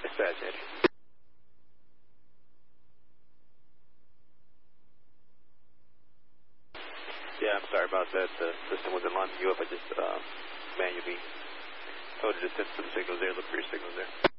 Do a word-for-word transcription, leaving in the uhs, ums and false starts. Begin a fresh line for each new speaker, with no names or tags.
Dispatch, Andrew. Yeah, I'm sorry about that. The system wasn't lining you up. I just uh, manually told you to send some signals there. Look for your signals there.